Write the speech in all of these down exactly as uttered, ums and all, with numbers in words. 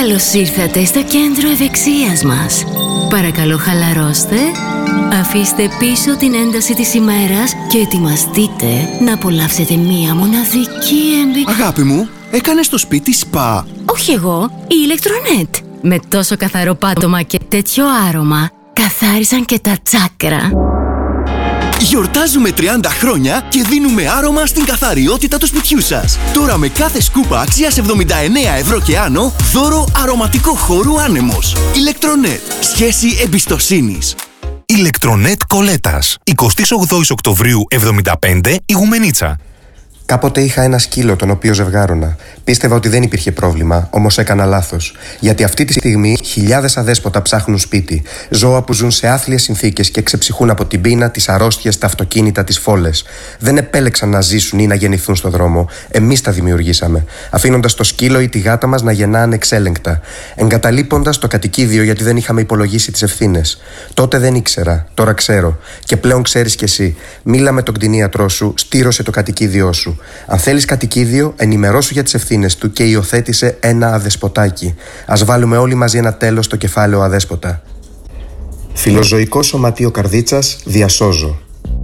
Καλώς ήρθατε στο κέντρο ευεξίας μας. Παρακαλώ χαλαρώστε, αφήστε πίσω την ένταση της ημέρας και ετοιμαστείτε να απολαύσετε μία μοναδική εμπειρία. Αγάπη μου, έκανες στο σπίτι σπα? Όχι εγώ, η Ηλεκτρονέτ. Με τόσο καθαρό πάτωμα και τέτοιο άρωμα, καθάρισαν και τα τσάκρα. Γιορτάζουμε τριάντα χρόνια και δίνουμε άρωμα στην καθαριότητα του σπιτιού σας. Τώρα με κάθε σκούπα αξίας εβδομήντα εννέα ευρώ και άνω, δώρο αρωματικό χώρου άνεμος. Ηλεκτρονέτ. Σχέση εμπιστοσύνης. Ηλεκτρονέτ Κολέτας. εικοστή όγδοη Οκτωβρίου εβδομήντα πέντε, Ιγουμενίτσα. Κάποτε είχα ένα σκύλο τον οποίο ζευγάρωνα. Πίστευα ότι δεν υπήρχε πρόβλημα, όμως έκανα λάθος. Γιατί αυτή τη στιγμή χιλιάδες αδέσποτα ψάχνουν σπίτι. Ζώα που ζουν σε άθλιες συνθήκες και ξεψυχούν από την πείνα, τις αρρώστιες, τα αυτοκίνητα, τις φόλες. Δεν επέλεξαν να ζήσουν ή να γεννηθούν στο δρόμο. Εμείς τα δημιουργήσαμε. Αφήνοντας το σκύλο ή τη γάτα μας να γεννά ανεξέλεγκτα. Εγκαταλείποντας το κατοικίδιο γιατί δεν είχαμε υπολογίσει τις ευθύνες. Τότε δεν ήξερα, τώρα ξέρω. Και πλέον ξέρεις κι εσύ. Μίλα με τον κτηνίατρό σου, στήρωσε το κατοικίδιό σου. Αν θέλεις κατοικίδιο, ενημερώσου για τις ευθύνες του και υιοθέτησε ένα αδεσποτάκι. Ας βάλουμε όλοι μαζί ένα τέλος στο κεφάλαιο αδέσποτα. Φιλοζωικό Σωματείο Καρδίτσας, διασώζω.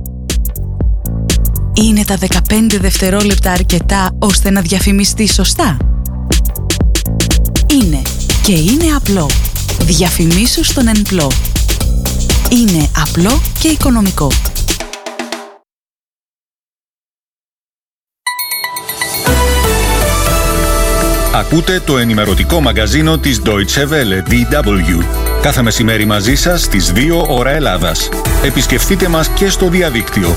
Είναι τα δεκαπέντε δευτερόλεπτα αρκετά ώστε να διαφημιστεί σωστά? Είναι και είναι απλό. Διαφημίσου στον Ενπλό. Είναι απλό και οικονομικό. Ακούτε το ενημερωτικό μαγκαζίνο της Deutsche Welle, ντι ντάμπλιου. Κάθε μεσημέρι μαζί σας στις δύο ώρα Ελλάδας. Επισκεφτείτε μας και στο διαδίκτυο.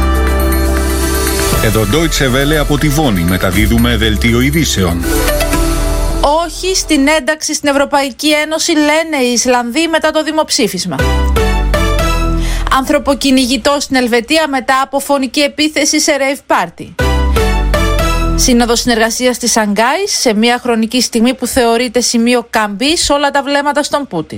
Εδώ Deutsche Welle από τη Βόνη μεταδίδουμε δελτίο ειδήσεων. Όχι στην ένταξη στην Ευρωπαϊκή Ένωση, λένε οι Ισλανδοί μετά το δημοψήφισμα. Ανθρωποκυνηγητό στην Ελβετία μετά από φωνική επίθεση σε rave party. Σύνοδος συνεργασίας της Σανγκάης σε μια χρονική στιγμή που θεωρείται σημείο καμπής όλα τα βλέμματα στον Πούτιν.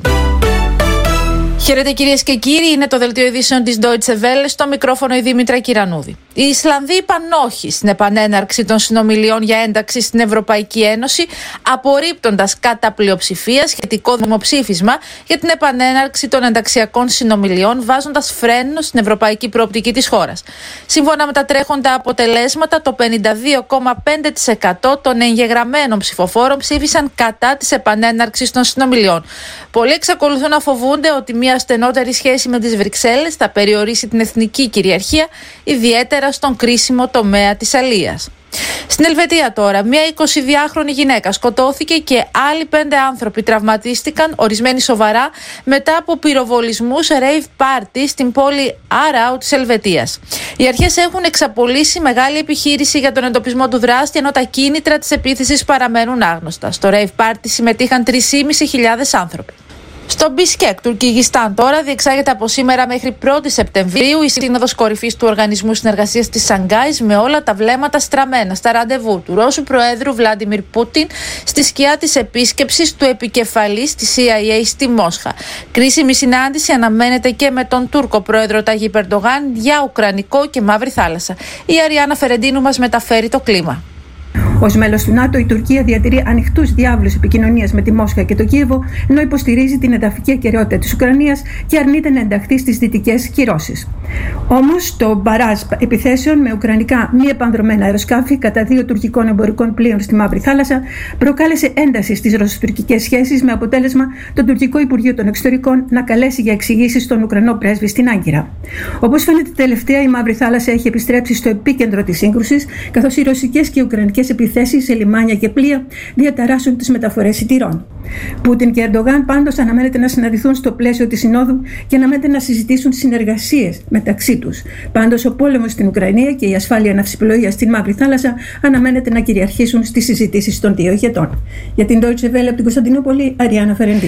Χαίρετε κυρίες και κύριοι, είναι το δελτίο ειδήσεων της Deutsche Welle, στο μικρόφωνο η Δήμητρα Κυρανούδη. Οι Ισλανδοί είπαν όχι στην επανέναρξη των συνομιλιών για ένταξη στην Ευρωπαϊκή Ένωση, απορρίπτοντας κατά πλειοψηφία σχετικό δημοψήφισμα για την επανέναρξη των ενταξιακών συνομιλιών, βάζοντας φρένο στην ευρωπαϊκή προοπτική της χώρας. Σύμφωνα με τα τρέχοντα αποτελέσματα, το πενήντα δύο κόμμα πέντε τοις εκατό των εγγεγραμμένων ψηφοφόρων ψήφισαν κατά της επανέναρξης των συνομιλιών. Πολλοί εξακολουθούν να φοβούνται ότι μια στενότερη σχέση με τις Βρυξέλλες θα περιορίσει την εθνική κυριαρχία, ιδιαίτερα στον κρίσιμο τομέα της αλίας. Στην Ελβετία τώρα, μια εικοσιδυάχρονη γυναίκα σκοτώθηκε και άλλοι πέντε άνθρωποι τραυματίστηκαν, ορισμένοι σοβαρά, μετά από πυροβολισμούς rave party στην πόλη Άραου της Ελβετίας. Οι αρχές έχουν εξαπολύσει μεγάλη επιχείρηση για τον εντοπισμό του δράστη, ενώ τα κίνητρα της επίθεσης παραμένουν άγνωστα. Στο rave party συμμετείχαν τρεις χιλιάδες πεντακόσιοι άνθρωποι. Στο Μπισκέκ, Τουρκιγιστάν, τώρα διεξάγεται από σήμερα μέχρι πρώτη Σεπτεμβρίου η Σύνοδος Κορυφής του Οργανισμού Συνεργασίας της Σανγκάης, με όλα τα βλέμματα στραμμένα στα ραντεβού του Ρώσου Προέδρου Βλάντιμιρ Πούτιν στη σκιά της επίσκεψης του επικεφαλής της σι άι έι στη Μόσχα. Κρίσιμη συνάντηση αναμένεται και με τον Τούρκο Πρόεδρο Ταγίπ Ερντογάν για Ουκρανικό και Μαύρη Θάλασσα. Η Αριάννα Φερεντίνου μας μεταφέρει το κλίμα. Ως μέλος του ΝΑΤΟ, η Τουρκία διατηρεί ανοιχτούς διάβλους επικοινωνίας με τη Μόσχα και το Κίεβο, ενώ υποστηρίζει την εδαφική ακεραιότητα της Ουκρανίας και αρνείται να ενταχθεί στις δυτικές κυρώσεις. Όμως, το μπαράζ επιθέσεων με ουκρανικά μη επανδρομένα αεροσκάφη κατά δύο τουρκικών εμπορικών πλοίων στη Μαύρη Θάλασσα προκάλεσε ένταση στις ρωσοτουρκικές σχέσεις, με αποτέλεσμα το τουρκικό Υπουργείο των Εξωτερικών να καλέσει για εξηγήσεις στον Ουκρανό πρέσβη στην Άγκυρα. Όπως φαίνεται, τελευταία η Μαύρη Θάλασσα έχει επιστρέψει στο επίκεντρο της σύγκρουσης, καθώς οι ρωσικές και οι ουκρανικές επιθέσεις σε λιμάνια και πλοία διαταράσσουν τις μεταφορές σιτηρών. Πούτιν και Ερντογάν πάντως αναμένεται να συναντηθούν στο πλαίσιο της Συνόδου και αναμένεται να συζητήσουν συνεργασίες μεταξύ τους. Πάντως, ο πόλεμος στην Ουκρανία και η ασφάλεια ναυσιπλοείας στην Μαύρη Θάλασσα αναμένεται να κυριαρχήσουν στις συζητήσεις των δύο ηγετών. Για την Deutsche Welle από την Κωνσταντινούπολη, Αριάννα Φερεντίνου.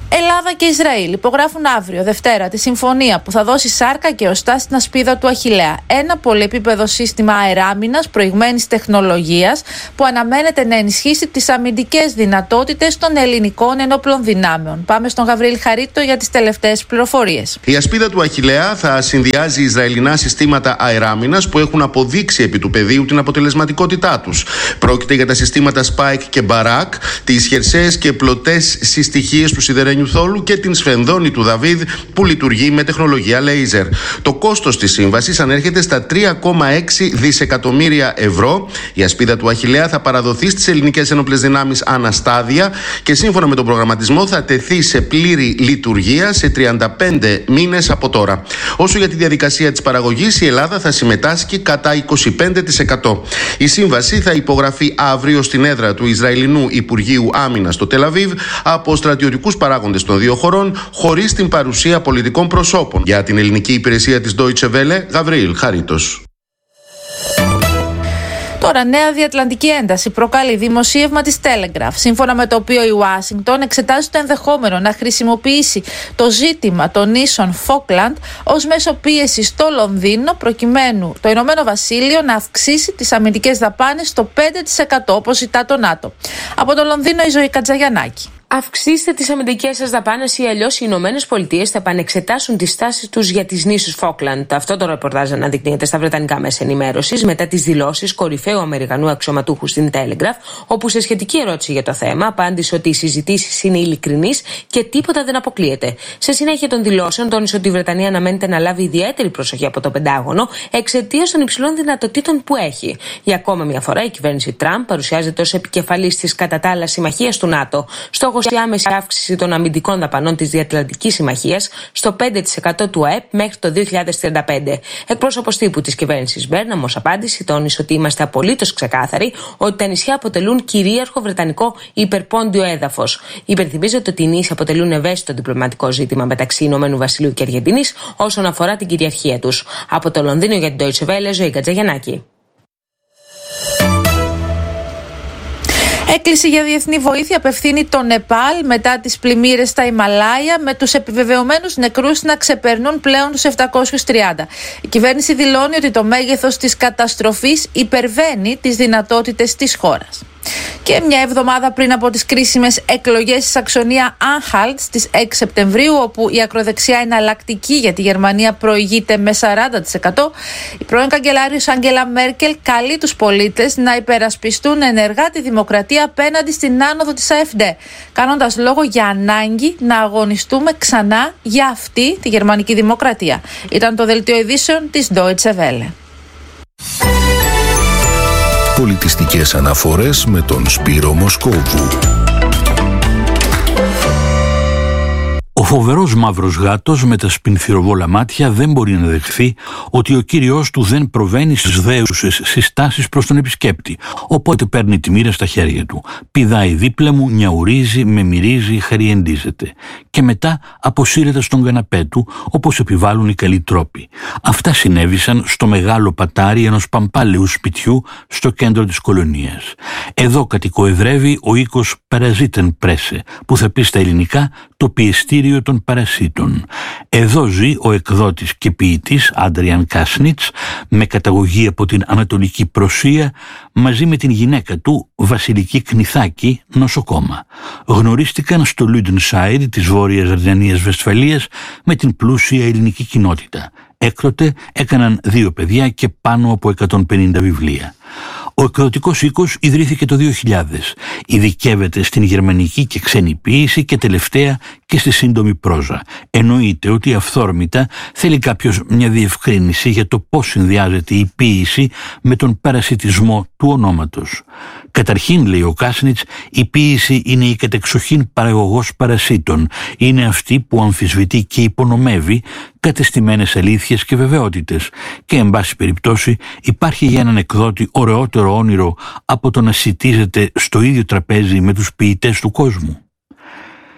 Ελλάδα και Ισραήλ υπογράφουν αύριο, Δευτέρα, τη συμφωνία που θα δώσει σάρκα και οστά στην ασπίδα του Αχιλλέα. Ένα πολυεπίπεδο σύστημα αεράμινας προηγμένης τεχνολογίας που αναμένεται να ενισχύσει τις αμυντικές δυνατότητες των ελληνικών ενόπλων δυνάμεων. Πάμε στον Γαβρίλ Χαρίτο για τις τελευταίες πληροφορίες. Η ασπίδα του Αχιλλέα θα συνδυάζει Ισραηλινά συστήματα αεράμινας που έχουν αποδείξει επί του πεδίου την αποτελεσματικότητά τους. Πρόκειται για τα συστήματα Spike και Barak, τις χερσαίες και πλωτές συστοιχίες του σιδερένιου θόλου και την σφενδόνη του Δαβίδ που λειτουργεί με τεχνολογία λέιζερ. Το κόστος της σύμβασης ανέρχεται στα τρία κόμμα έξι δισεκατομμύρια ευρώ. Η ασπίδα του Αχιλλέα θα παραδοθεί στις ελληνικές ενόπλες δυνάμεις αναστάδια και σύμφωνα με τον προγραμματισμό θα τεθεί σε πλήρη λειτουργία σε τριάντα πέντε μήνες από τώρα. Όσο για τη διαδικασία της παραγωγής, η Ελλάδα θα συμμετάσχει κατά είκοσι πέντε τοις εκατό. Η σύμβαση θα υπογραφεί αύριο στην έδρα του Ισραηλινού Υπουργείου Άμυνας στο Τελαβίβ από στρατιωτικούς παράγοντες των δύο χωρών, χωρίς την παρουσία πολιτικών προσώπων. Για την ελληνική υπηρεσία της Deutsche Welle, Γαβρίλ Χαρίτος. Τώρα, νέα διατλαντική ένταση προκαλεί δημοσίευμα της Telegraph, σύμφωνα με το οποίο η Ουάσιγκτον εξετάζει το ενδεχόμενο να χρησιμοποιήσει το ζήτημα των νήσων Φόκλαντ ως μέσο πίεσης στο Λονδίνο, προκειμένου το Ηνωμένο Βασίλειο να αυξήσει τις αμυντικές δαπάνες στο πέντε τοις εκατό, όπως ζητά το ΝΑΤΟ. Από το Λονδίνο, η Ζωή Κατζαγιαννάκη. Αυξήστε τις αμυντικές σας δαπάνες ή αλλιώς οι Ηνωμένες Πολιτείες θα επανεξετάσουν τη στάση τους για τις νήσους Φόκλαντ. Αυτό το ρεπορτάζ αναδεικνύεται στα βρετανικά μέσα ενημέρωσης μετά τις δηλώσεις κορυφαίου Αμερικανού αξιωματούχου στην Telegraph, όπου σε σχετική ερώτηση για το θέμα απάντησε ότι οι συζητήσεις είναι ειλικρινείς και τίποτα δεν αποκλείεται. Σε συνέχεια των δηλώσεων, τόνισε ότι η Βρετανία αναμένεται να λάβει ιδιαίτερη προσοχή από το Πεντάγωνο εξαιτίας των υψηλών δυνατοτήτων που έχει. Για ακόμα μια φορά, η κυβέρνηση Τραμπ παρουσιάζεται ως επικεφαλής της κατά τα άλλα συμμαχίας του ΝΑΤΟ. Στόχος η άμεση αύξηση των αμυντικών δαπανών της Διατλαντικής Συμμαχίας στο πέντε τοις εκατό του ΑΕΠ μέχρι το δύο χιλιάδες τριάντα πέντε. Εκπρόσωπος τύπου της κυβέρνησης Μπέρναμ ως απάντηση τόνισε ότι είμαστε απολύτως ξεκάθαροι ότι τα νησιά αποτελούν κυρίαρχο βρετανικό υπερπόντιο έδαφος. Υπενθυμίζεται ότι οι νήσοι αποτελούν ευαίσθητο διπλωματικό ζήτημα μεταξύ Ηνωμένου Βασιλείου και Αργεντινής όσον αφορά την κυριαρχία τους. Από το Λονδίνο για την Deutsche Welle, Ζωή Κατζαγιαννάκη. Έκκληση για διεθνή βοήθεια απευθύνει το Νεπάλ μετά τις πλημμύρες στα Ιμαλάια, με τους επιβεβαιωμένους νεκρούς να ξεπερνούν πλέον τους επτακόσιους τριάντα. Η κυβέρνηση δηλώνει ότι το μέγεθος της καταστροφής υπερβαίνει τις δυνατότητες της χώρας. Και μια εβδομάδα πριν από τις κρίσιμες εκλογές στη Σαξονία Άνχαλτ στις έξι Σεπτεμβρίου, όπου η ακροδεξιά εναλλακτική για τη Γερμανία προηγείται με σαράντα τοις εκατό, η πρώην καγκελάριος Άγγελα Μέρκελ καλεί τους πολίτες να υπερασπιστούν ενεργά τη δημοκρατία απέναντι στην άνοδο της AfD, κάνοντας λόγο για ανάγκη να αγωνιστούμε ξανά για αυτή τη γερμανική δημοκρατία. Ήταν το δελτίο ειδήσεων της Deutsche Welle. Πολιτιστικές αναφορές με τον Σπύρο Μοσκόβου. Ο φοβερός μαύρος γάτος με τα σπινθυροβόλα μάτια δεν μπορεί να δεχθεί ότι ο κύριος του δεν προβαίνει στις δέουσες συστάσεις προς τον επισκέπτη, οπότε παίρνει τη μοίρα στα χέρια του, πηδάει δίπλα μου, νιαουρίζει, με μυρίζει, χαριεντίζεται και μετά αποσύρεται στον καναπέ του όπως επιβάλλουν οι καλοί τρόποι. Αυτά συνέβησαν στο μεγάλο πατάρι ενός παμπάλαιου σπιτιού στο κέντρο της κολονίας. Εδώ κατοικοεδρεύει ο οίκος Παραζίτεν Πρέσε, που θα πει στα ελληνικά το πιεστήριο των παρασίτων. Εδώ ζει ο εκδότης και ποιητής Άντριαν Κάσνιτς, με καταγωγή από την Ανατολική Προσία, μαζί με την γυναίκα του Βασιλική Κνηθάκη, νοσοκόμα. Γνωρίστηκαν στο Λούντενσάιρ της Βόρειας Αρδενίας Βεσφαλίας με την πλούσια ελληνική κοινότητα. Έκτοτε έκαναν δύο παιδιά και πάνω από εκατόν πενήντα βιβλία. Ο εκδοτικός οίκος ιδρύθηκε το δύο χιλιάδες. Ειδικεύεται στην γερμανική και ξένη ποίηση και τελευταία και στη σύντομη πρόζα. Εννοείται ότι αυθόρμητα θέλει κάποιος μια διευκρίνηση για το πώς συνδυάζεται η ποίηση με τον παρασιτισμό του ονόματος. Καταρχήν, λέει ο Κάσνιτς, η ποίηση είναι η κατεξοχήν παραγωγός παρασίτων. Είναι αυτή που αμφισβητεί και υπονομεύει κατεστημένες αλήθειες και βεβαιότητες και, εν πάση περιπτώσει, υπάρχει για έναν εκδότη ωραιότερο όνειρο από το να σιτίζεται στο ίδιο τραπέζι με τους ποιητές του κόσμου.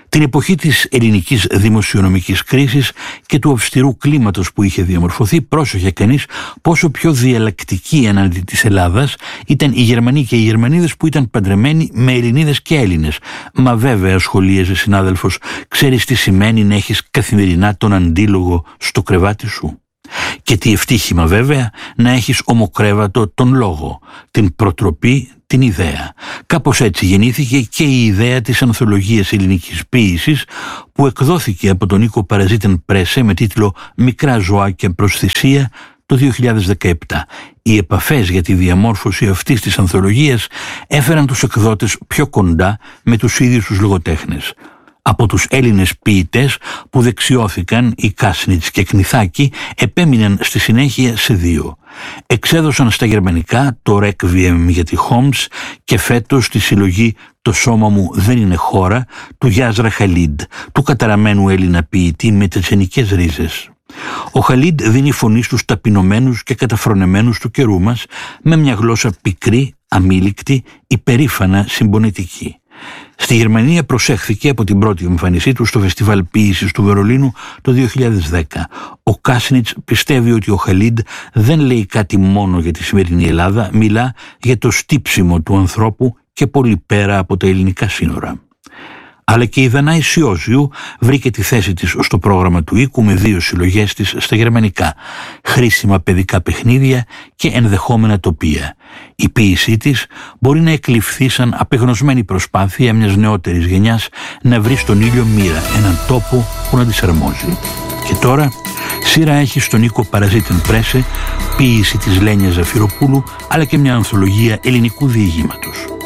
Την εποχή της ελληνικής δημοσιονομικής κρίσης και του αυστηρού κλίματος που είχε διαμορφωθεί, πρόσεχε κανείς πόσο πιο διαλλακτικοί εναντί της Ελλάδας ήταν οι Γερμανοί και οι Γερμανίδες που ήταν παντρεμένοι με Ελληνίδες και Έλληνες. Μα βέβαια, σχολίαζε συνάδελφος, ξέρεις τι σημαίνει να έχεις καθημερινά τον αντίλογο στο κρεβάτι σου? Και τι ευτύχημα βέβαια να έχεις ομοκρέβατο τον λόγο, την προτροπή, την ιδέα. Κάπως έτσι γεννήθηκε και η ιδέα της ανθολογίας ελληνικής ποίησης που εκδόθηκε από τον Νίκο Παραζίτεν Πρέσε με τίτλο «Μικρά ζωάκια προς θυσία» το δύο χιλιάδες δεκαεπτά. Οι επαφές για τη διαμόρφωση αυτής της ανθολογίας έφεραν τους εκδότες πιο κοντά με τους ίδιους τους λογοτέχνες. Από τους Έλληνες ποιητές που δεξιώθηκαν, οι Κάσνιτς και Κνηθάκη, επέμειναν στη συνέχεια σε δύο. Εξέδωσαν στα γερμανικά το Requiem για τη Χόμς και φέτος τη συλλογή «Το σώμα μου δεν είναι χώρα» του Γιάζρα Χαλίντ, του καταραμένου Έλληνα ποιητή με τσετσενικές ρίζες. Ο Χαλίντ δίνει φωνή στους ταπεινωμένους και καταφρονεμένους του καιρού μας με μια γλώσσα πικρή, αμήλικτη, υπερήφανα συμπονετική. Στη Γερμανία προσέχθηκε από την πρώτη εμφάνισή του στο Φεστιβάλ Ποίησης του Βερολίνου το δύο χιλιάδες δέκα. Ο Κάσνιτς πιστεύει ότι ο Χαλίντ δεν λέει κάτι μόνο για τη σημερινή Ελλάδα, μιλά για το στύψιμο του ανθρώπου και πολύ πέρα από τα ελληνικά σύνορα. Αλλά και η Δανάη Σιόζιου βρήκε τη θέση της στο πρόγραμμα του οίκου με δύο συλλογές της στα γερμανικά, χρήσιμα παιδικά παιχνίδια και ενδεχόμενα τοπία. Η ποίησή της μπορεί να εκλειφθεί σαν απεγνωσμένη προσπάθεια μιας νεότερης γενιάς να βρει στον ήλιο μοίρα, έναν τόπο που να της αρμόζει. Και τώρα σειρά έχει στον Νίκο Παραζίτεν Πρέσε ποίηση της Λένια Ζαφυροπούλου, αλλά και μια ανθολογία ελληνικού διηγήματος.